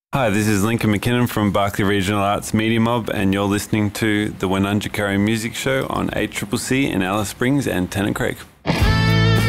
Hi, this is Lincoln McKinnon from Barclay Regional Arts Media Mob, and you're listening to the Wenunjikari Music Show on ACCC in Alice Springs and Tennant Creek.